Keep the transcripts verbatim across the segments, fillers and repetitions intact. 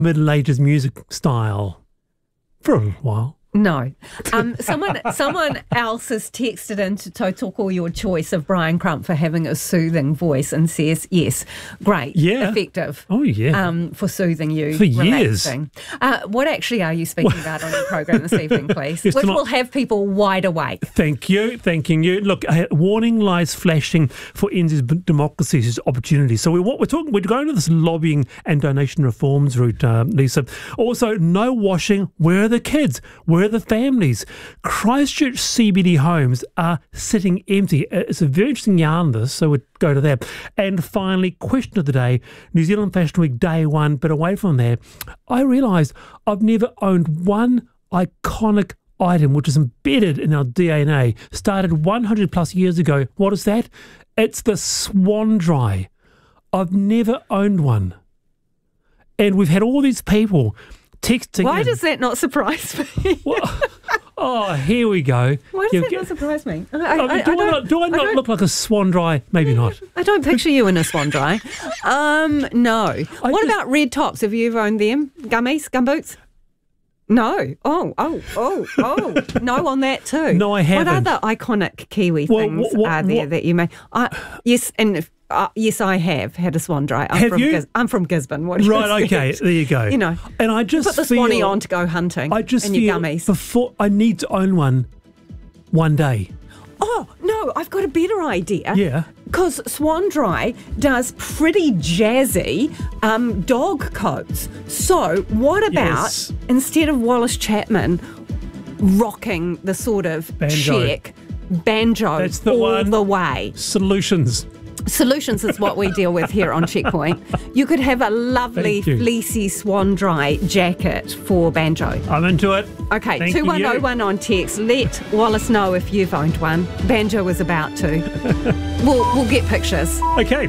Middle Ages music style for a little while. No. Um, someone someone else has texted in to Tautoko your choice of Brian Crump for having a soothing voice and says, yes, great, yeah. effective. Oh, yeah. Um, for soothing you. For years. Uh, what actually are you speaking about on your program this evening, please? Yes, Which tonight- will have people wide awake. Thank you, thanking you. Look, uh, warning lies flashing for N Z's democracy's opportunities. So we, what we're talking, we're going to this lobbying and donation reforms route, uh, Lisa. Also, no washing. Where are the kids? Where are the families? Christchurch C B D homes are sitting empty. It's a very interesting yarn, this, so we'll go to that. And finally, question of the day, New Zealand Fashion Week day one, but away from there, I realised I've never owned one iconic item which is embedded in our D N A, started one hundred plus years ago. What is that? It's the Swan Dry. I've never owned one. And we've had all these people texting. Why in. does that not surprise me? Well, oh, here we go. Why does You that get- not surprise me? I, I mean, I- do, I I don't- not, do I I not don't- look like a Swan Dry? Maybe not. I don't picture you in a Swan Dry. Um, no. I what just- about red tops? Have you ever owned them? Gummies? Gumboots? No. Oh, oh, oh, oh. No on that too. No, I haven't. What other iconic Kiwi Well, things what- what- are there what- that you may... I, yes, and if, uh, yes, I have had a Swan Dry. I'm Have from you? Gis- I'm from Gisborne. What do you Right, okay, expect? there you go. You know, and I just put the feel, swanny on to go hunting I just in feel your gummies. before I need to own one one day. Oh, no, I've got a better idea. Yeah. Because Swan Dry does pretty jazzy um, dog coats. So what about, Yes. instead of Wallace Chapman rocking the sort of Banjo. check, banjo That's the all one. the way? Solutions. Solutions is what we deal with here on Checkpoint. You could have a lovely Thank you. fleecy Swan Dry jacket for banjo. I'm into it. Okay, Thank two one you. oh one on text. Let Wallace know if you've owned one. Banjo was about to. we'll, we'll get pictures. Okay.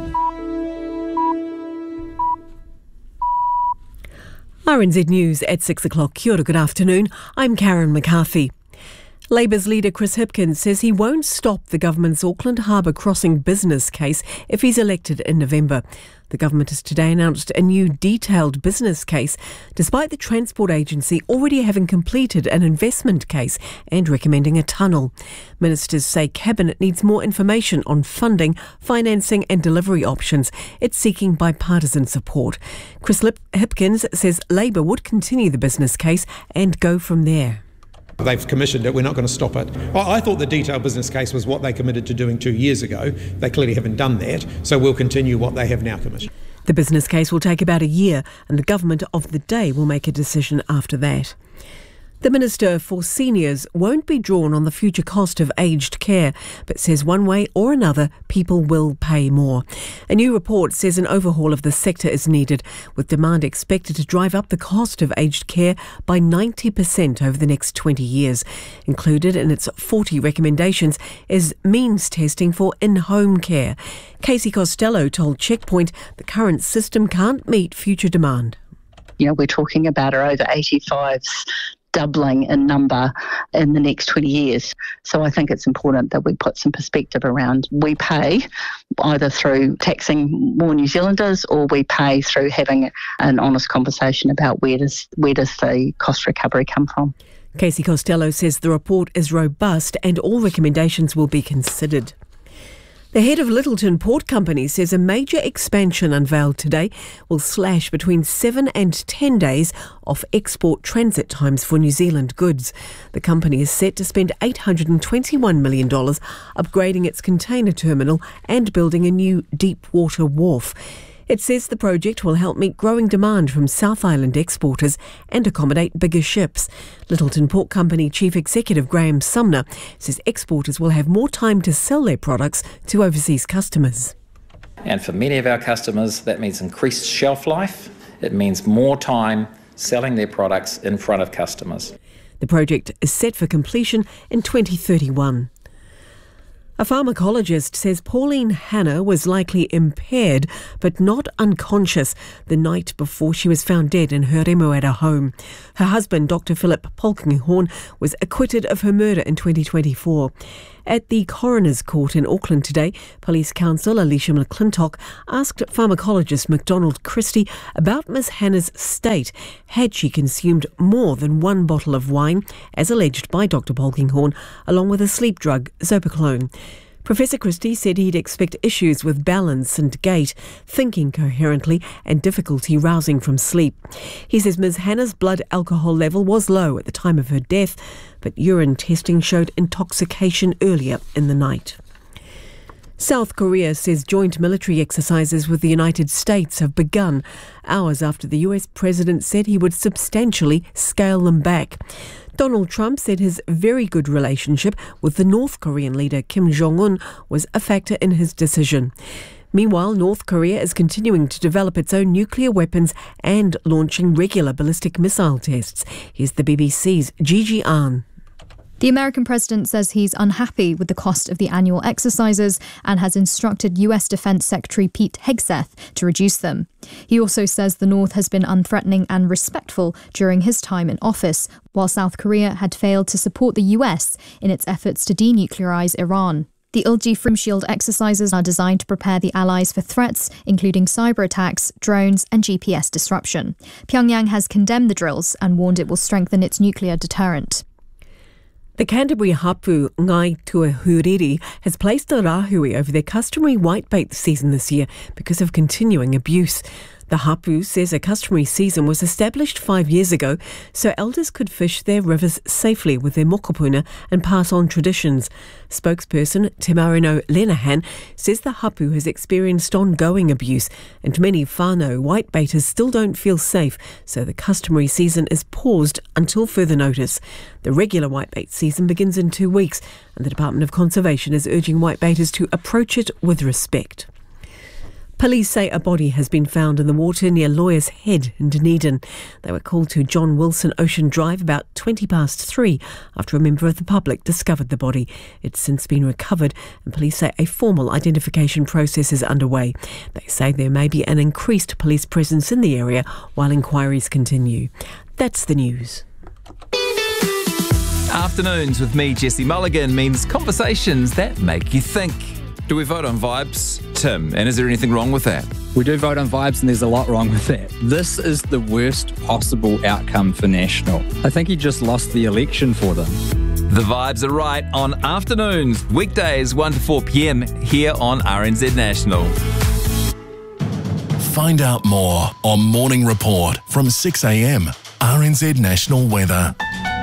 R N Z News at six o'clock. Kia ora, good afternoon. I'm Karen McCarthy. Labour's leader Chris Hipkins says he won't stop the government's Auckland Harbour crossing business case if he's elected in November. The government has today announced a new detailed business case, despite the Transport Agency already having completed an investment case and recommending a tunnel. Ministers say Cabinet needs more information on funding, financing and delivery options. It's seeking bipartisan support. Chris Lip- Hipkins says Labour would continue the business case and go from there. They've commissioned it, we're not going to stop it. I I thought the detailed business case was what they committed to doing two years ago. They clearly haven't done that, so we'll continue what they have now commissioned. The business case will take about a year and the government of the day will make a decision after that. The Minister for Seniors won't be drawn on the future cost of aged care, but says one way or another people will pay more. A new report says an overhaul of the sector is needed, with demand expected to drive up the cost of aged care by ninety percent over the next twenty years. Included in its forty recommendations is means testing for in-home care. Casey Costello told Checkpoint the current system can't meet future demand. You know, we're talking about our over eighty-fives doubling in number in the next twenty years. So I think it's important that we put some perspective around we pay either through taxing more New Zealanders or we pay through having an honest conversation about where does where does the cost recovery come from. Casey Costello says the report is robust and all recommendations will be considered. The head of Littleton Port Company says a major expansion unveiled today will slash between seven and ten days off export transit times for New Zealand goods. The company is set to spend eight hundred twenty-one million dollars upgrading its container terminal and building a new deep water wharf. It says the project will help meet growing demand from South Island exporters and accommodate bigger ships. Littleton Port Company Chief Executive Graham Sumner says exporters will have more time to sell their products to overseas customers. And for many of our customers, that means increased shelf life. It means more time selling their products in front of customers. The project is set for completion in twenty thirty-one. A pharmacologist says Pauline Hanna was likely impaired but not unconscious the night before she was found dead in her Remuera home. Her husband, Doctor Philip Polkinghorn, was acquitted of her murder in twenty twenty-four. At the Coroner's Court in Auckland today, Police Counsel Alicia McClintock asked pharmacologist McDonald Christie about Miss Hannah's state had she consumed more than one bottle of wine, as alleged by Doctor Polkinghorn, along with a sleep drug, Zopiclone. Professor Christie said he'd expect issues with balance and gait, thinking coherently, and difficulty rousing from sleep. He says Miss Hannah's blood alcohol level was low at the time of her death, but urine testing showed intoxication earlier in the night. South Korea says joint military exercises with the United States have begun, hours after the U S president said he would substantially scale them back. Donald Trump said his very good relationship with the North Korean leader Kim Jong-un was a factor in his decision. Meanwhile, North Korea is continuing to develop its own nuclear weapons and launching regular ballistic missile tests. Here's the B B C's Gigi Ahn. The American president says he's unhappy with the cost of the annual exercises and has instructed U S Defense Secretary Pete Hegseth to reduce them. He also says the North has been unthreatening and respectful during his time in office, while South Korea had failed to support the U S in its efforts to denuclearize Iran. The Ilji Freedom Shield exercises are designed to prepare the allies for threats, including cyber attacks, drones and G P S disruption. Pyongyang has condemned the drills and warned it will strengthen its nuclear deterrent. The Canterbury Hapu Ngai Tuahuriri has placed the Rahui over their customary whitebait season this year because of continuing abuse. The Hapu says a customary season was established five years ago so elders could fish their rivers safely with their mokopuna and pass on traditions. Spokesperson Temarino Lenahan says the Hapu has experienced ongoing abuse and many whānau whitebaiters still don't feel safe, so the customary season is paused until further notice. The regular whitebait season begins in two weeks and the Department of Conservation is urging whitebaiters to approach it with respect. Police say a body has been found in the water near Lawyer's Head in Dunedin. They were called to John Wilson Ocean Drive about twenty past three after a member of the public discovered the body. It's since been recovered and police say a formal identification process is underway. They say there may be an increased police presence in the area while inquiries continue. That's the news. Afternoons with me, Jesse Mulligan, means conversations that make you think. Do we vote on vibes, Tim? And is there anything wrong with that? We do vote on vibes and there's a lot wrong with that. This is the worst possible outcome for National. I think he just lost the election for them. The vibes are right on afternoons, weekdays one to four p.m. here on R N Z National. Find out more on Morning Report from six a.m. R N Z National Weather.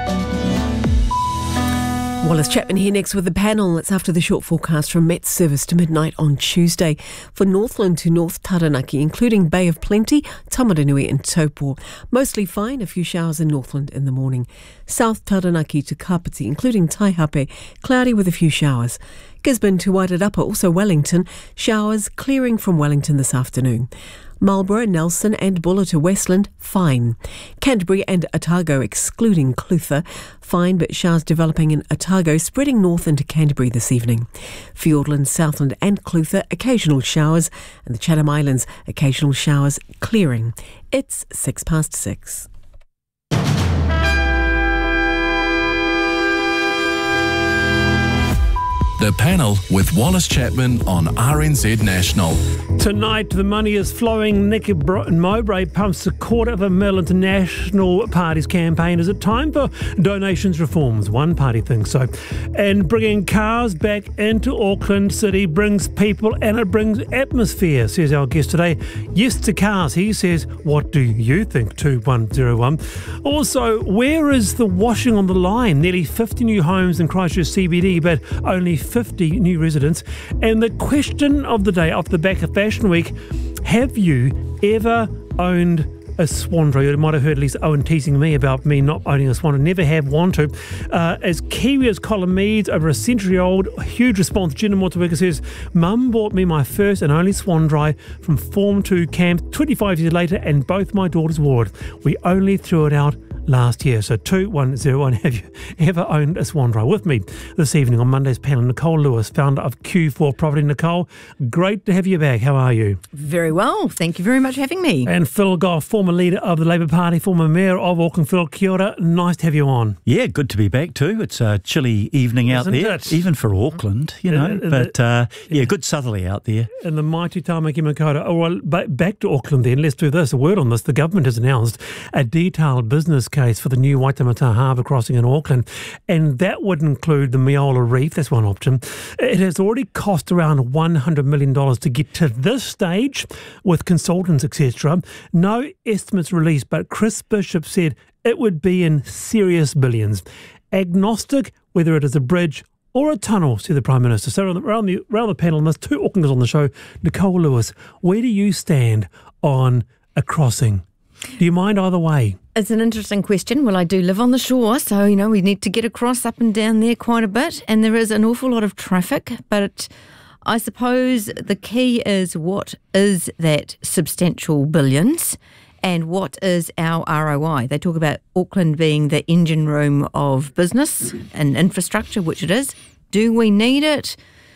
Wallace Chapman here next with the panel. It's after the short forecast from Met Service to midnight on Tuesday for Northland to North Taranaki, including Bay of Plenty, Tamaranui and Taupo. Mostly fine, a few showers in Northland in the morning. South Taranaki to Kapiti, including Taihape, cloudy with a few showers. Gisborne to Wairarapa, also Wellington, showers clearing from Wellington this afternoon. Marlborough, Nelson and Buller to Westland, fine. Canterbury and Otago, excluding Clutha, fine but showers developing in Otago, spreading north into Canterbury this evening. Fiordland, Southland and Clutha, occasional showers, and the Chatham Islands, occasional showers clearing. It's six past six. The panel with Wallace Chapman on R N Z National. Tonight, the money is flowing. Nicky Mowbray pumps a quarter of a mil into National Party's campaign. Is it time for donations reforms? One party thinks so. And bringing cars back into Auckland City brings people and it brings atmosphere, says our guest today. Yes to cars, he says. What do you think? two one zero one. Also, where is the washing on the line? Nearly fifty new homes in Christchurch C B D, but only fifty new residents. And the question of the day off the back of Fashion Week, have you ever owned a Swandra? You might have heard at least Owen teasing me about me not owning a Swandra. Never have, want to. Uh, as Kiwi as Colin Meads, over a century old, huge response. Jenna Motueka says, Mum bought me my first and only Swandra from Form two camp twenty-five years later and both my daughters wore it. We only threw it out last year. So two one zero one, have you ever owned a Swan Dry? With me this evening on Monday's panel, Nicole Lewis, founder of Q four Property. Nicole, great to have you back. How are you? Very well. Thank you very much for having me. And Phil Goff, former leader of the Labour Party, former mayor of Auckland. Phil, kia ora. Nice to have you on. Yeah, good to be back too. It's a chilly evening out Isn't there, it? even for Auckland, you know. Uh, uh, but uh, yeah, good southerly out there. And the mighty Tamaki Makaurau. Oh, well, ba- back to Auckland then. Let's do this. A word on this. The government has announced a detailed business case for the new Waitemata Harbour crossing in Auckland, and that would include the Meola Reef. That's one option. It has already cost around one hundred million dollars to get to this stage with consultants, et cetera. No estimates released, but Chris Bishop said it would be in serious billions. Agnostic whether it is a bridge or a tunnel, said the Prime Minister. So around the, around the panel, and there's two Aucklanders on the show. Nicole Lewis, where do you stand on a crossing? Do you mind either way? It's an interesting question. Well, I do live on the shore, so, you know, we need to get across up and down there quite a bit, and there is an awful lot of traffic, but I suppose the key is what is that substantial billions and what is our R O I. They talk about Auckland being the engine room of business and infrastructure, which it is. Do we need it?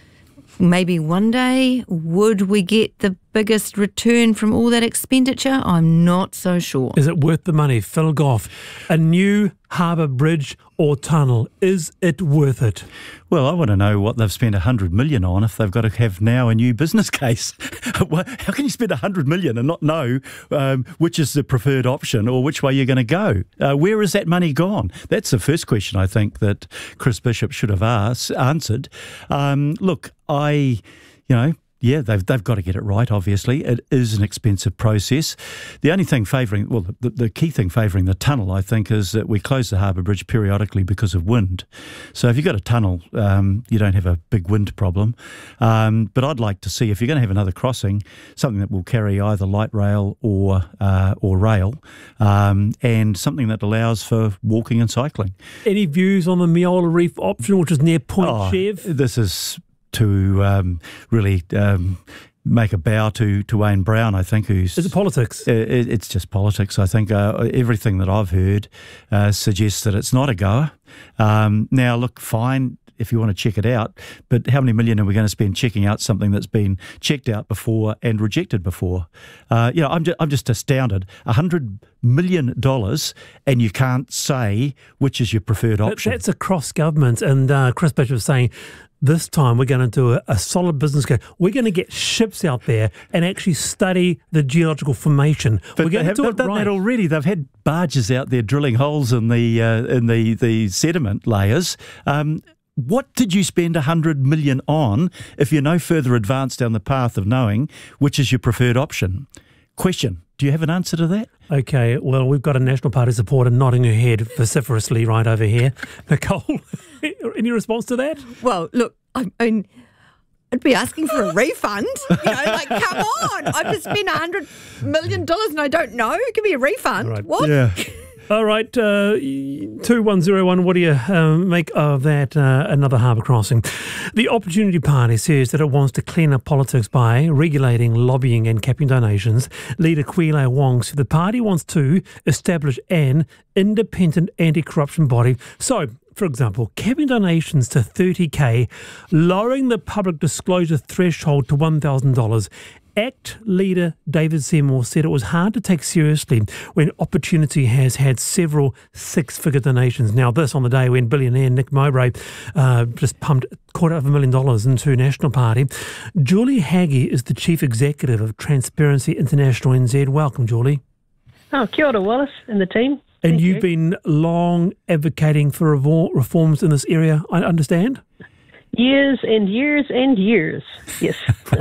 Maybe one day. Would we get the biggest return from all that expenditure? I'm not so sure. Is it worth the money? Phil Goff, a new harbour bridge or tunnel, is it worth it? Well, I want to know what they've spent one hundred million dollars on if they've got to have now a new business case. How can you spend one hundred million dollars and not know um, which is the preferred option or which way you're going to go? Uh, where is that money gone? That's the first question I think that Chris Bishop should have asked, answered. Um, look, I, you know, yeah, they've they've got to get it right, obviously. It is an expensive process. The only thing favouring, well, the, the key thing favouring the tunnel, I think, is that we close the harbour bridge periodically because of wind. So if you've got a tunnel, um, you don't have a big wind problem. Um, but I'd like to see, if you're going to have another crossing, something that will carry either light rail or uh, or rail, um, and something that allows for walking and cycling. Any views on the Meola Reef option, which is near Point oh, Chev? This is to um, really um, make a bow to, to Wayne Brown, I think. Who's Is it politics? It, it's just politics, I think. Uh, everything that I've heard uh, suggests that it's not a goer. Um, now, look, fine if you want to check it out, but how many million are we going to spend checking out something that's been checked out before and rejected before? Uh, you know, I'm just, I'm just astounded. one hundred million dollars and you can't say which is your preferred option. But that's across government, and uh, Chris Bishop was saying, this time we're going to do a, a solid business case. We're going to get ships out there and actually study the geological formation. But we're going they have to do they've it done right. that already. They've had barges out there drilling holes in the uh, in the, the sediment layers. Um, what did you spend one hundred million dollars on if you're no further advanced down the path of knowing which is your preferred option? Question. Do you have an answer to that? Okay, well, we've got a National Party supporter nodding her head vociferously right over here. Nicole, any response to that? Well, look, I mean, I'd be asking for a refund. You know, like, come on. I've just spent one hundred million dollars and I don't know. Give me a refund. Right. What? Yeah. All right, uh, two one zero one, what do you uh, make of that, uh, another harbour crossing? The Opportunity Party says that it wants to clean up politics by regulating lobbying and capping donations. Leader Kwile Wong said the party wants to establish an independent anti-corruption body. So, for example, capping donations to thirty K, lowering the public disclosure threshold to one thousand dollars. ACT leader David Seymour said it was hard to take seriously when Opportunity has had several six-figure donations. Now, this on the day when billionaire Nick Mowbray uh, just pumped a quarter of a million dollars into National Party. Julie Haggie is the chief executive of Transparency International N Z. Welcome, Julie. Oh, kia ora, Wallace and the team. And Thank you've you. been long advocating for revol- reforms in this area, I understand? Years and years and years, yes.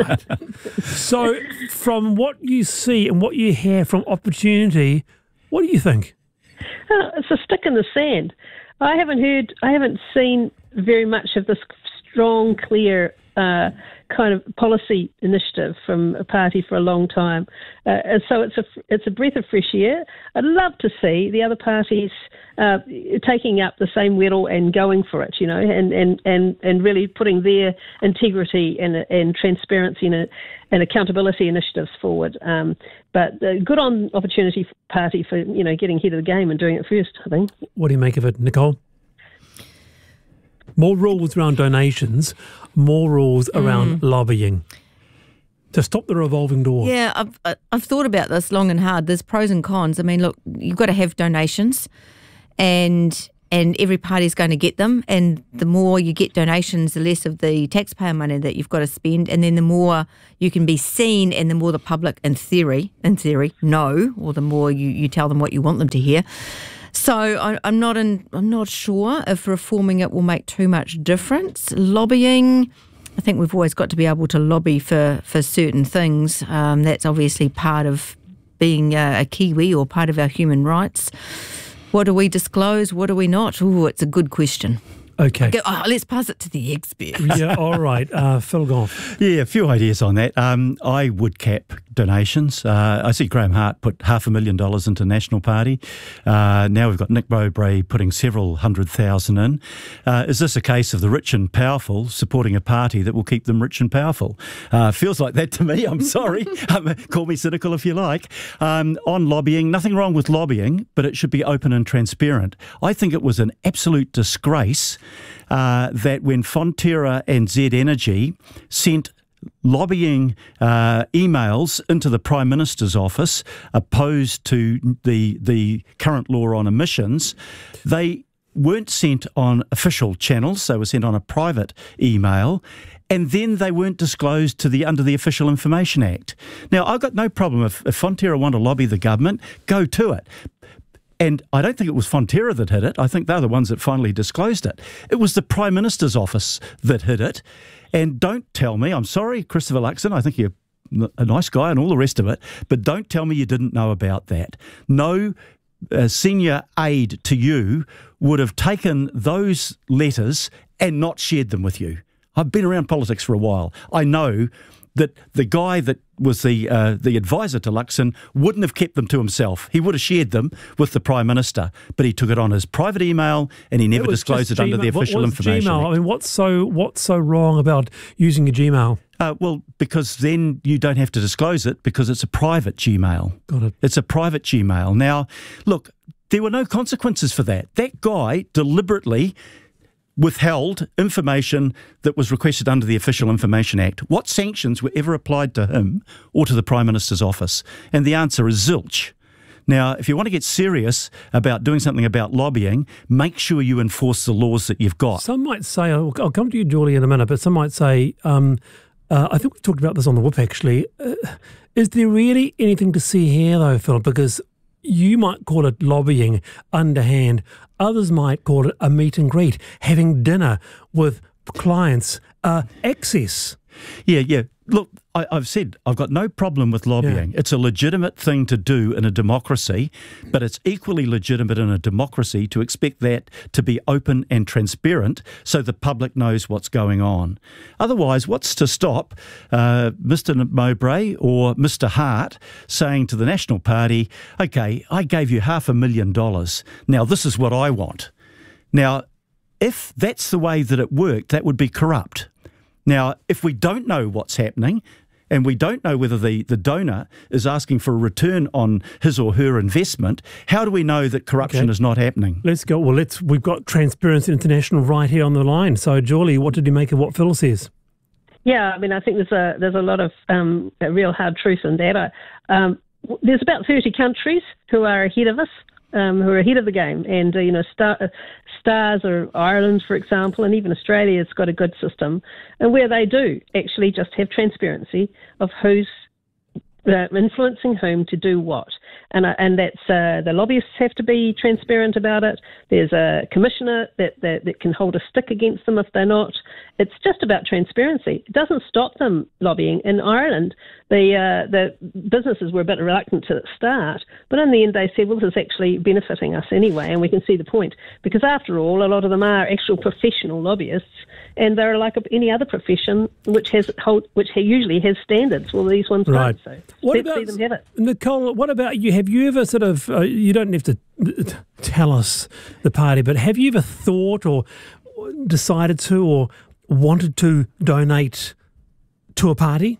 So from what you see and what you hear from Opportunity, what do you think? Uh, it's a stick in the sand. I haven't heard, I haven't seen very much of this strong, clear uh, kind of policy initiative from a party for a long time. Uh, and so it's a, it's a breath of fresh air. I'd love to see the other parties uh, taking up the same whettle and going for it, you know, and, and, and, and really putting their integrity and, and transparency and, and accountability initiatives forward. Um, but uh, good on Opportunity Party for, you know, getting ahead of the game and doing it first, I think. What do you make of it, Nicole? More rules around donations, more rules around Mm. lobbying to stop the revolving door. Yeah, I've I- I've thought about this long and hard. There's pros and cons. I mean, look, you've got to have donations, and and every party's going to get them. And the more you get donations, the less of the taxpayer money that you've got to spend, and then the more you can be seen, and the more the public, in theory, in theory, know, or the more you, you tell them what you want them to hear. So I, I'm not in, I'm not sure if reforming it will make too much difference. Lobbying, I think we've always got to be able to lobby for, for certain things. Um, that's obviously part of being a, a Kiwi or part of our human rights. What do we disclose? What do we not? Oh, it's a good question. Okay. Okay, oh, let's pass it to the expert. Yeah, all right. Uh, Phil Goff. Yeah, a few ideas on that. Um, I would cap donations. Uh, I see Graham Hart put half a million dollars into National Party. Uh, now we've got Nick Mowbray putting several hundred thousand in. Uh, is this a case of the rich and powerful supporting a party that will keep them rich and powerful? Uh, feels like that to me. I'm sorry. um, call me cynical if you like. Um, on lobbying, nothing wrong with lobbying, but it should be open and transparent. I think it was an absolute disgrace uh, that when Fonterra and Z Energy sent lobbying uh, emails into the Prime Minister's office opposed to the the current law on emissions, they weren't sent on official channels. They were sent on a private email, and then they weren't disclosed to the under the Official Information Act. Now, I've got no problem if, if Fonterra want to lobby the government, go to it. And I don't think it was Fonterra that hid it. I think they're the ones that finally disclosed it. It was the Prime Minister's office that hid it. And don't tell me, I'm sorry, Christopher Luxon, I think you're a nice guy and all the rest of it, but don't tell me you didn't know about that. No uh, senior aide to you would have taken those letters and not shared them with you. I've been around politics for a while. I know that the guy that was the uh, the advisor to Luxon wouldn't have kept them to himself. He would have shared them with the Prime Minister, but he took it on his private email and he never disclosed it under the Official Information Act. I mean, what's so what's so wrong about using a Gmail? Uh, well, because then you don't have to disclose it because it's a private Gmail. Got it. It's a private Gmail. Now, look, there were no consequences for that. That guy deliberately withheld information that was requested under the Official Information Act. What sanctions were ever applied to him or to the Prime Minister's office? And the answer is zilch. Now, if you want to get serious about doing something about lobbying, make sure you enforce the laws that you've got. Some might say, I'll, I'll come to you, Julie, in a minute, but some might say, um, uh, I think we've talked about this on the Whip, actually. Uh, is there really anything to see here, though, Phil? Because you might call it lobbying, underhand. Others might call it a meet and greet, having dinner with clients, uh, access. Yeah, yeah. Look, I, I've said I've got no problem with lobbying. Yeah. It's a legitimate thing to do in a democracy, but it's equally legitimate in a democracy to expect that to be open and transparent so the public knows what's going on. Otherwise, what's to stop uh, Mister Mowbray or Mister Hart saying to the National Party, okay, I gave you half a million dollars. Now, this is what I want. Now, if that's the way that it worked, that would be corrupt. Now, if we don't know what's happening and we don't know whether the, the donor is asking for a return on his or her investment, how do we know that corruption okay. is not happening? Let's go. Well, let's. We've got Transparency International right here on the line. So, Julie, what did you make of what Phil says? Yeah, I mean, I think there's a there's a lot of um, real hard truth in that. I, um, there's about thirty countries who are ahead of us. Um, who are ahead of the game, and uh, you know, Star, uh, Stars or Ireland, for example, and even Australia's got a good system, and where they do actually just have transparency of who's uh, influencing whom to do what. and uh, and that's uh, the lobbyists have to be transparent about it. There's a commissioner that, that that can hold a stick against them if they're not. It's just about transparency. It doesn't stop them lobbying. In Ireland, the uh, the businesses were a bit reluctant to start, but in the end they said, well, this is actually benefiting us anyway, and we can see the point. Because after all, a lot of them are actual professional lobbyists, and they're like any other profession which has hold, which usually has standards. Well, these ones right. don't. So what let's about, see them have it. Nicole, what about you? Have you ever sort of, uh, you don't have to tell us the party, but have you ever thought or decided to or wanted to donate to a party?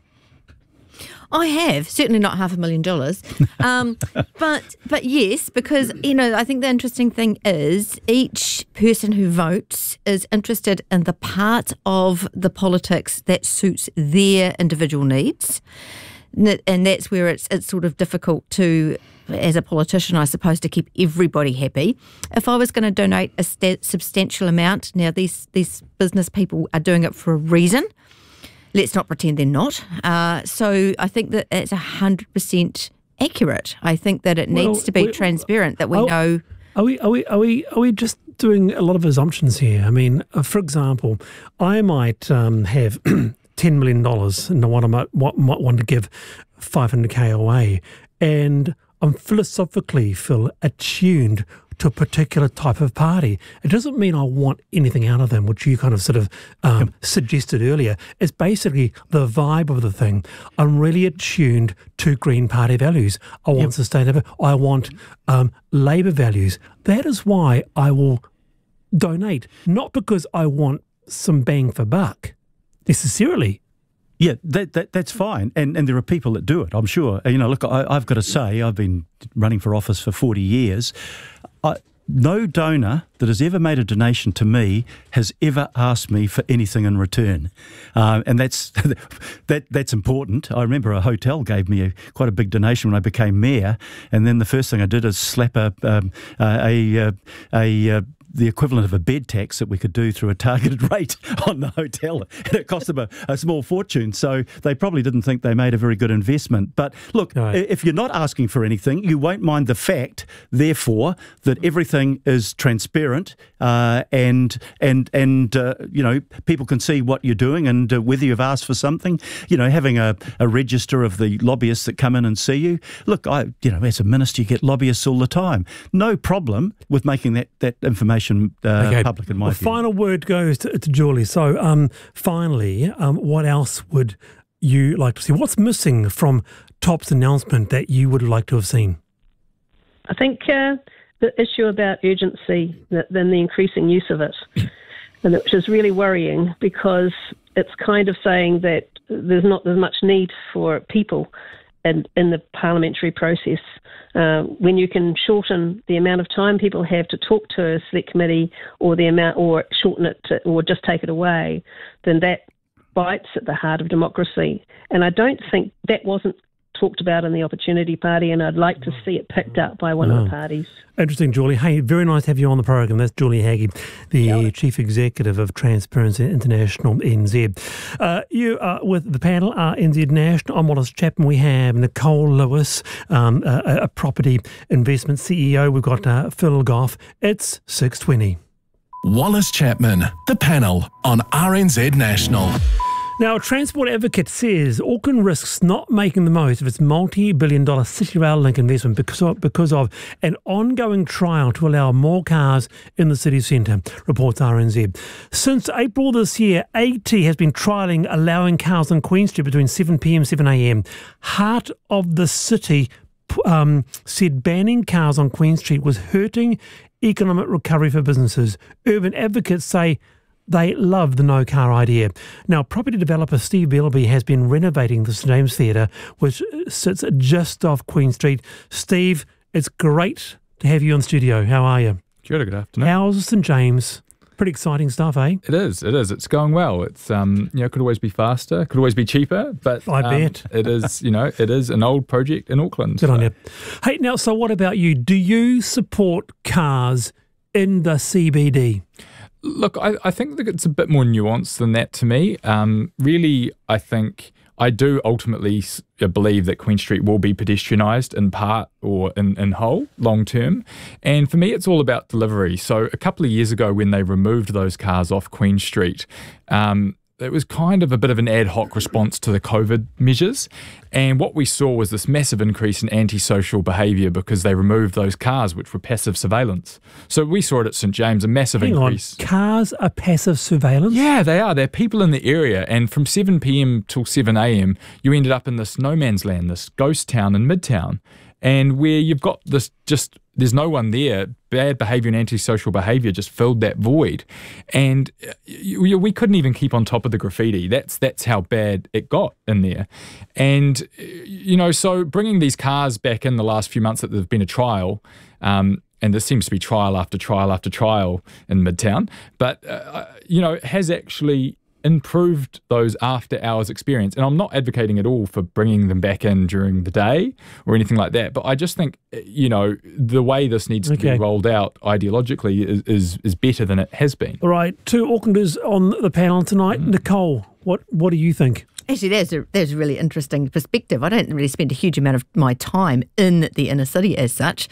I have, certainly not half a million dollars. Um, but but yes, because, you know, I think the interesting thing is each person who votes is interested in the part of the politics that suits their individual needs. And that's where it's it's sort of difficult to, as a politician, I suppose, to keep everybody happy. If I was going to donate a st- substantial amount, now these, these business people are doing it for a reason. Let's not pretend they're not. Uh, so I think that it's one hundred percent accurate. I think that it needs Well, to be we- transparent, that we Oh, know. Are we, are we, are we, are we just doing a lot of assumptions here? I mean, uh, for example, I might um, have ten million dollars and I want, might, might want to give five hundred K away, and I'm philosophically, Phil, attuned to a particular type of party. It doesn't mean I want anything out of them, which you kind of sort of um, yep. suggested earlier. It's basically the vibe of the thing. I'm really attuned to Green Party values. I want yep. sustainable. I want um, Labour values. That is why I will donate, not because I want some bang for buck necessarily. Yeah, that, that that's fine, and and there are people that do it, I'm sure. You know, look, I, I've got to say, I've been running for office for forty years. I, no donor that has ever made a donation to me has ever asked me for anything in return, uh, and that's that that's important. I remember a hotel gave me a, quite a big donation when I became mayor, and then the first thing I did is slap a um, a a, a, a the equivalent of a bed tax that we could do through a targeted rate on the hotel. And it cost them a, a small fortune. So they probably didn't think they made a very good investment. But look, right. if you're not asking for anything, you won't mind the fact, therefore, that everything is transparent uh, and, and, and uh, you know, people can see what you're doing and uh, whether you've asked for something. You know, having a, a register of the lobbyists that come in and see you. Look, I, you know, as a minister, you get lobbyists all the time. No problem with making that, that information Uh, okay. public in my well, view. Final word goes to, to Julie. So, um, finally, um, what else would you like to see? What's missing from Top's announcement that you would like to have seen? I think uh, the issue about urgency, then the increasing use of it, and which is really worrying because it's kind of saying that there's not as much need for people in, in the parliamentary process. Uh, when you can shorten the amount of time people have to talk to a select committee, or the amount, or shorten it, to, or just take it away, then that bites at the heart of democracy. And I don't think that wasn't talked about in the Opportunity Party, and I'd like to see it picked up by one oh. of the parties. Interesting, Julie. Hey, very nice to have you on the program. That's Julie Haggie, the yeah. Chief Executive of Transparency International N Z. Uh, you are with the panel, uh, N Z National. I'm Wallace Chapman. We have Nicole Lewis, um, a, a property investment C E O. We've got uh, Phil Goff. It's six twenty. Wallace Chapman, the panel on R N Z National. Now, a Transport Advocate says Auckland risks not making the most of its multi-billion dollar City Rail Link investment because of, because of an ongoing trial to allow more cars in the city centre, reports R N Z. Since April this year, A T has been trialling allowing cars on Queen Street between seven p m and seven a m. Heart of the City um, said banning cars on Queen Street was hurting economic recovery for businesses. Urban advocates say they love the no-car idea. Now, property developer Steve Bellaby has been renovating the St James Theatre, which sits just off Queen Street. Steve, it's great to have you in studio. How are you? Kia ora, good afternoon. How's St James? Pretty exciting stuff, eh? It is, it is. It's going well. It's, um, you know, it could always be faster, could always be cheaper, but I um, bet. it is, you know, it is an old project in Auckland. Good so. on you. Hey, now, so what about you? Do you support cars in the C B D? Look, I, I think that it's a bit more nuanced than that to me. Um, really, I think I do ultimately s- believe that Queen Street will be pedestrianised in part or in, in whole long term. And for me, it's all about delivery. So a couple of years ago when they removed those cars off Queen Street, um, it was kind of a bit of an ad hoc response to the COVID measures. And what we saw was this massive increase in antisocial behaviour because they removed those cars, which were passive surveillance. So we saw it at St James, a massive Hang increase. on, cars are passive surveillance? Yeah, they are. They're people in the area. And from seven p.m. till seven a.m, you ended up in this no man's land, this ghost town in Midtown. And where you've got this just, there's no one there, bad behaviour and antisocial behaviour just filled that void. And you, we couldn't even keep on top of the graffiti. That's that's how bad it got in there. And, you know, so bringing these cars back in the last few months that there's been a trial, um, and there seems to be trial after trial after trial in Midtown, but, uh, you know, has actually improved those after hours experience. And I'm not advocating at all for bringing them back in during the day or anything like that, but I just think, you know, the way this needs to Okay. be rolled out ideologically is, is is better than it has been. All right, two Aucklanders on the panel tonight. Mm. Nicole, what, what do you think? Actually, there's a, there's a really interesting perspective. I don't really spend a huge amount of my time in the inner city as such.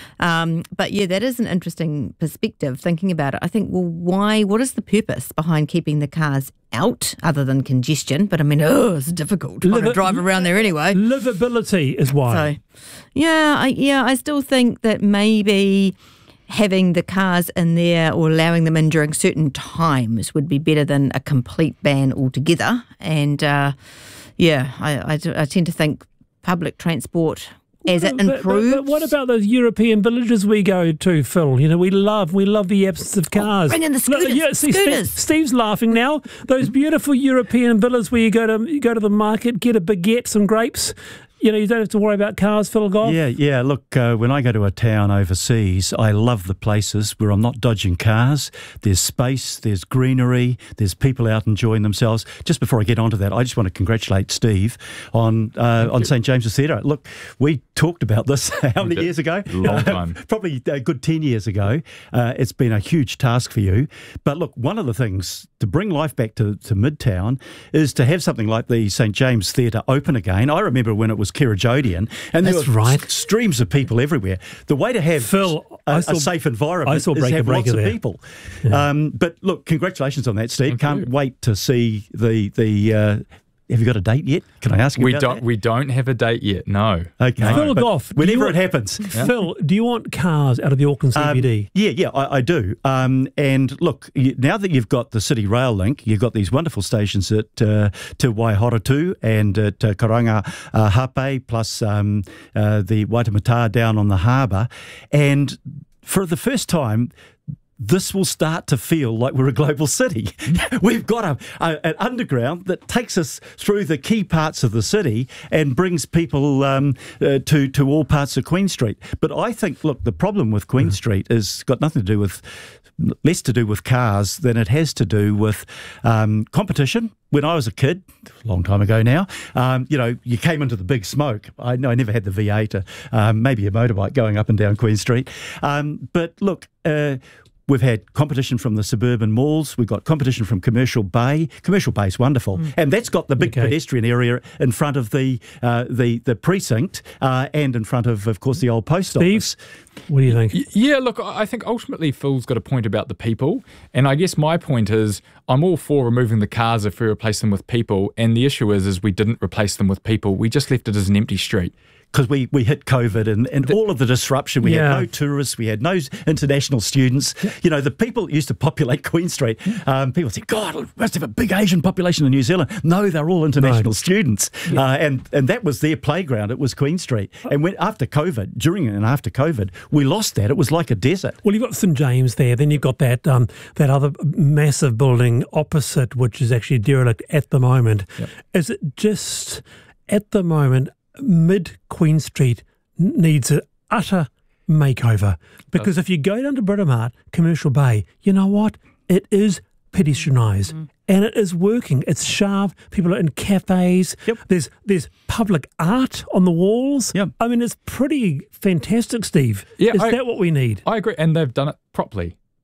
Um, but yeah, that is an interesting perspective thinking about it. I think, well, why, what is the purpose behind keeping the cars out other than congestion? But I mean, oh, it's difficult trying to Livi- drive around there anyway. Livability is why. So, yeah, I, yeah, I still think that maybe having the cars in there or allowing them in during certain times would be better than a complete ban altogether. And uh, yeah, I, I, do- I tend to think public transport, as it But- but- improves. But, what about those European villages we go to, Phil? You know, we love we love the absence of cars. Oh, bring in the Look, scooters, yeah, see, Steve- scooters. Steve's laughing now. Those beautiful European villas where you go to you go to the market, get a baguette, some grapes. You know, you don't have to worry about cars, Phil Goff. Yeah, yeah. Look, uh, when I go to a town overseas, I love the places where I'm not dodging cars. There's space, there's greenery, there's people out enjoying themselves. Just before I get onto that, I just want to congratulate Steve on uh, on St James's Theatre. Look, we talked about this how many did. years ago? Long time. Probably a good ten years ago. Uh, it's been a huge task for you. But look, one of the things to bring life back to, to Midtown is to have something like the St James Theatre open again. I remember when it was Kirrajodian, and there That's were right. streams of people everywhere. The way to have Phil, a, I a saw- safe environment I saw is Breaker have Breaker lots of there. people. Um, but look, congratulations on that, Steve. Thank Can't you. wait to see the the. Uh, have you got a date yet? Can I ask you We about don't that? we don't have a date yet, no. Okay, Phil but Goff, do whenever you- it happens. Phil, do you want cars out of the Auckland C B D? Um, yeah, yeah, I, I do. Um, and look, you, now that you've got the City Rail link, you've got these wonderful stations at uh, Te Waihoratu and at uh, Karanga uh, Hape, plus um, uh, the Waitemata down on the harbour. And for the first time, this will start to feel like we're a global city. We've got a, a, an underground that takes us through the key parts of the city and brings people um, uh, to, to all parts of Queen Street. But I think, look, the problem with Queen Street is got nothing to do with, less to do with cars than it has to do with um, competition. When I was a kid, a long time ago now, um, you know, you came into the big smoke. I know I never had the V eight, or, um, maybe a motorbike going up and down Queen Street. Um, but look, uh, we've had competition from the suburban malls. We've got competition from Commercial Bay. Commercial Bay is wonderful, mm. and that's got the big Okay. pedestrian area in front of the uh, the the precinct uh, and in front of, of course, the old post Steve, office. what do you think? Y- Yeah, look, I think ultimately Phil's got a point about the people. And I guess my point is I'm all for removing the cars if we replace them with people. And the issue is, is we didn't replace them with people. We just left it as an empty street. Because we, we hit COVID and, and all of the disruption. We Yeah. had no tourists. We had no international students. You know, the people that used to populate Queen Street, um, people say, God, we must have a big Asian population in New Zealand. No, they're all international No. students. Uh, and, and that was their playground. It was Queen Street. And when after COVID, during and after COVID, we lost that. It was like a desert. Well, you've got St James there. Then you've got that um, that other massive building opposite, which is actually derelict at the moment. Yep. Is it just at the moment mid Queen Street n- needs an utter makeover? Because if you go down to Britomart, Commercial Bay, you know what? It is pedestrianised. Mm. And it is working. It's sharp. People are in cafes. Yep. There's there's public art on the walls. Yep. I mean, it's pretty fantastic, Steve. Yeah, is I- that what we need? I agree. And they've done it properly.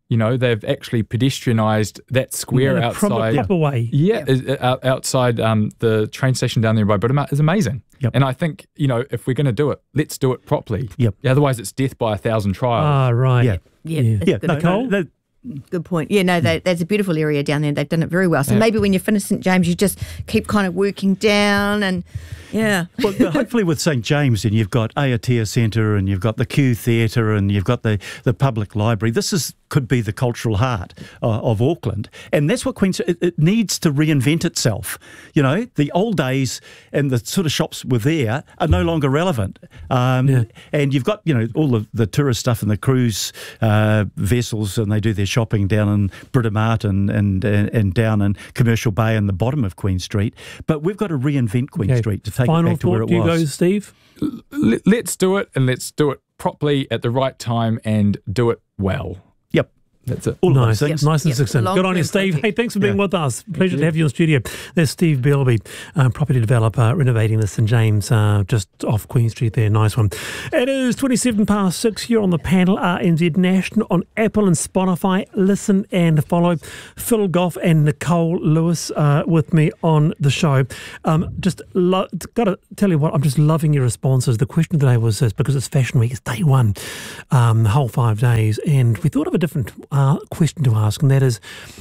You know, they've actually pedestrianised that square In a outside. proper, proper way. Yeah, is- uh, outside um, the train station down there by Britomart is amazing. Yep. And I think, you know, if we're going to do it, let's do it properly. Yep. Otherwise, it's death by a thousand trials. Ah, right. Yeah. Yeah, Yeah. it's Yeah, good. no, Nicole? no, that- Good point. Yeah, no, that, that's a beautiful area down there. They've done it very well. So Yeah. maybe when you finish St James, you just keep kind of working down and, yeah. Well, hopefully with St James, and you've got Aotea Centre, and you've got the Q Theatre, and you've got the, the public library. This is could be the cultural heart uh, of Auckland, and that's what Queen's. It, it needs to reinvent itself. You know, the old days and the sort of shops were there are no longer relevant. Um, Yeah. And you've got, you know, all of the tourist stuff and the cruise uh, vessels, and they do their shopping down in Britomart and and, and and down in Commercial Bay and the bottom of Queen Street. But we've got to reinvent Queen Okay. Street to take Final it back to where thought, it do you was. go, Steve? Let, let's do it, and let's do it properly at the right time and do it well. Yep. That's it. All of Nice, those things. nice and Yep. succinct. Good on you, Long-term Steve. project. Hey, thanks for being Yeah. with us. Pleasure to have you in studio. There's Steve Belby, um, property developer, renovating the St James uh, just off Queen Street there. Nice one. It is twenty-seven past six here on the panel, R N Z National on Apple and Spotify. Listen and follow. Phil Goff and Nicole Lewis uh, with me on the show. Um, just lo- got to tell you what, I'm just loving your responses. The question today was this, because it's Fashion Week, it's day one, um, the whole five days, and we thought of a different uh, question to ask, and that is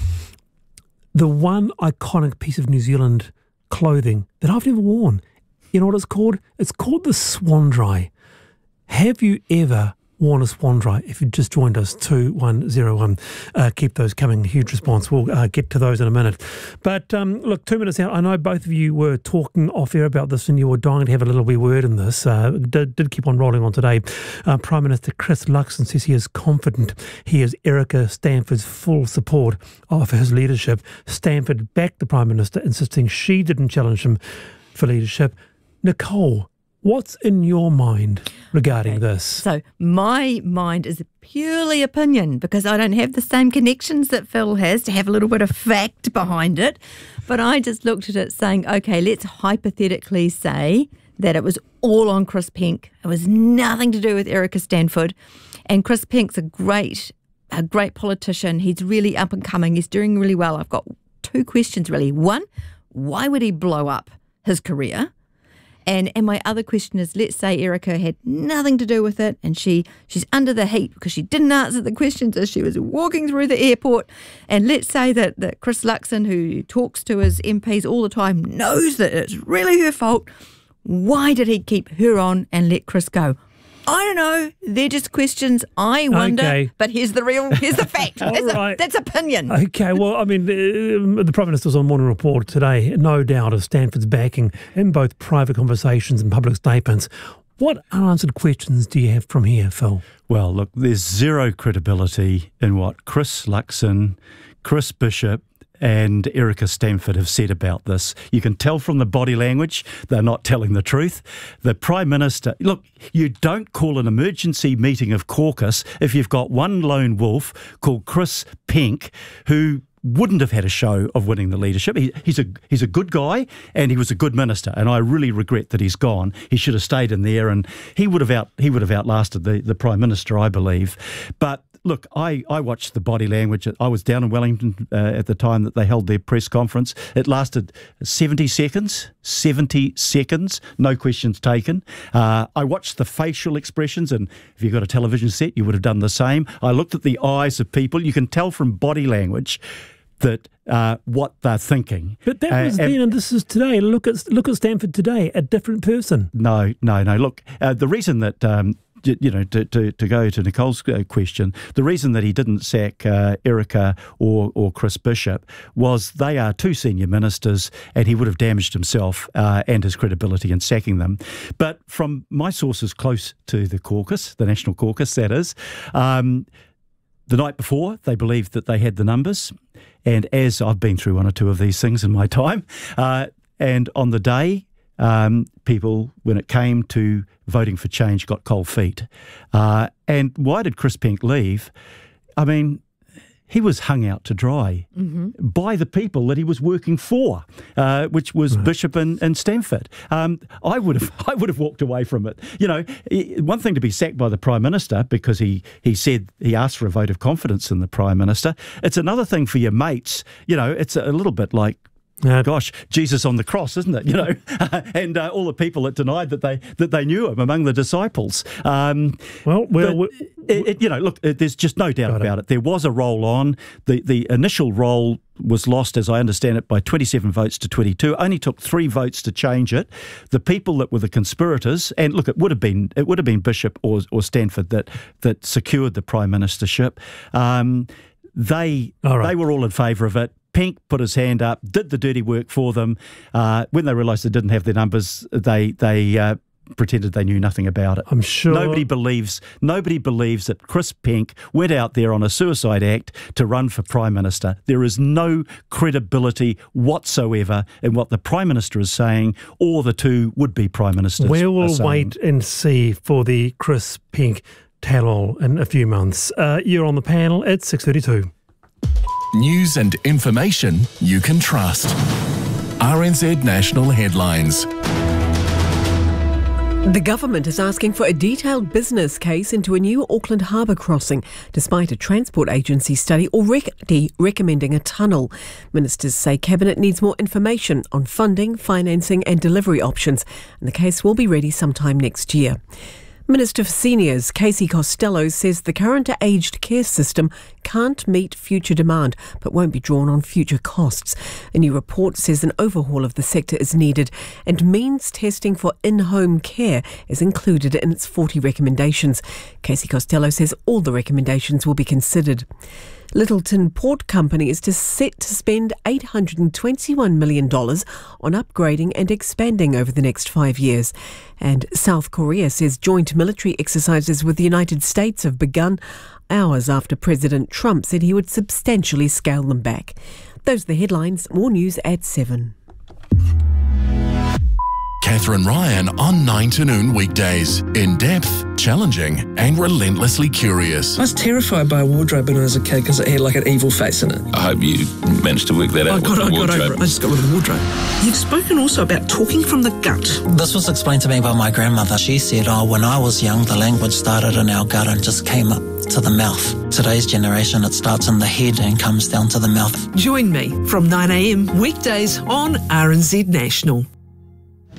the one iconic piece of New Zealand clothing that I've never worn. You know what it's called? It's called the Swan Dry. Have you ever worn a Swan Dry? If you just joined us, two one zero one. Uh, keep those coming. Huge response. We'll uh, get to those in a minute. But um, look, two minutes out. I know both of you were talking off air about this and you were dying to have a little wee word in this. Uh, did, did keep on rolling on today. Uh, Prime Minister Chris Luxon says he is confident he has Erica Stanford's full support of his leadership. Stanford backed the Prime Minister, insisting she didn't challenge him for leadership. Nicole, what's in your mind regarding Okay. this? So my mind is purely opinion because I don't have the same connections that Phil has to have a little bit of fact behind it. But I just looked at it saying, okay, let's hypothetically say that it was all on Chris Penk. It was nothing to do with Erica Stanford. And Chris Penk's a great, a great politician. He's really up and coming. He's doing really well. I've got two questions really. One, why would he blow up his career? And and my other question is, let's say Erica had nothing to do with it and she she's under the heat because she didn't answer the questions as she was walking through the airport. And let's say that, that Chris Luxon, who talks to his M Ps all the time, knows that it's really her fault. Why did he keep her on and let Chris go? I don't know. They're just questions I wonder. Okay. But here's the real, here's the fact. All that's, right. a, that's opinion. Okay, well, I mean, the, the Prime Minister's on Morning Report today, no doubt of Stanford's backing in both private conversations and public statements. What unanswered questions do you have from here, Phil? Well, look, there's zero credibility in what Chris Luxon, Chris Bishop, and Erica Stanford have said about this. You can tell from the body language they're not telling the truth. The Prime Minister, look, you don't call an emergency meeting of caucus if you've got one lone wolf called Chris Penk who wouldn't have had a show of winning the leadership. He, he's a he's a good guy and he was a good minister, and I really regret that he's gone. He should have stayed in there, and he would have out he would have outlasted the, the Prime Minister, I believe. But look, I, I watched the body language. I was down in Wellington uh, at the time that they held their press conference. It lasted seventy seconds, seventy seconds, no questions taken. Uh, I watched the facial expressions, and if you've got a television set, you would have done the same. I looked at the eyes of people. You can tell from body language that uh, what they're thinking. But that Uh, was and- then, and this is today. Look at look at Stanford today, a different person. No, no, no. Look, uh, the reason that, um, y- you know, to, to, to go to Nicole's uh, question, the reason that he didn't sack uh, Erica or, or Chris Bishop was they are two senior ministers and he would have damaged himself uh, and his credibility in sacking them. But from my sources close to the caucus, the National Caucus, that is, um, the night before, they believed that they had the numbers. And as I've been through one or two of these things in my time, uh, and on the day, um, people, when it came to voting for change, got cold feet. Uh, and why did Chris Penk leave? I mean, he was hung out to dry mm-hmm. by the people that he was working for, uh, which was right. Bishop and, and Stanford. Um, I would have I would have walked away from it. You know, one thing to be sacked by the Prime Minister because he, he said he asked for a vote of confidence in the Prime Minister. It's another thing for your mates. You know, it's a little bit like, Uh, gosh, Jesus on the cross, isn't it? You know, and uh, all the people that denied that they that they knew him among the disciples. Um, well, well, it, it, you know, look, it, there's just no doubt about it. it. There was a roll on. The the initial roll was lost, as I understand it, by twenty-seven votes to twenty-two. Only took three votes to change it. The people that were the conspirators, and look, it would have been it would have been Bishop or or Stanford that that secured the prime ministership. Um, they all right. they were all in favour of it. Pink put his hand up, did the dirty work for them. Uh, when they realised they didn't have their numbers, they they uh, pretended they knew nothing about it. I'm sure nobody believes nobody believes that Chris Pink went out there on a suicide act to run for Prime Minister. There is no credibility whatsoever in what the Prime Minister is saying, or the two would-be Prime Ministers. We will wait and see for the Chris Pink tell-all in a few months. Uh, you're on the panel at six thirty-two. News and information you can trust. R N Z National Headlines. The government is asking for a detailed business case into a new Auckland Harbour crossing, despite a transport agency study already recommending a tunnel. Ministers say Cabinet needs more information on funding, financing and delivery options, and the case will be ready sometime next year. Minister for Seniors, Casey Costello, says the current aged care system can't meet future demand but won't be drawn on future costs. A new report says an overhaul of the sector is needed and means testing for in-home care is included in its forty recommendations. Casey Costello says all the recommendations will be considered. Littleton Port Company is to set to spend eight hundred twenty-one million dollars on upgrading and expanding over the next five years. And South Korea says joint military exercises with the United States have begun hours after President Trump said he would substantially scale them back. Those are the headlines. More news at seven. Catherine Ryan on nine to noon weekdays. In-depth, challenging and relentlessly curious. I was terrified by a wardrobe when I was a kid because it had like an evil face in it. I hope you managed to work that out. I got, I got over it. I just got rid of the wardrobe. You've spoken also about talking from the gut. This was explained to me by my grandmother. She said, oh, when I was young, the language started in our gut and just came up to the mouth. Today's generation, it starts in the head and comes down to the mouth. Join me from nine a m weekdays on R N Z National.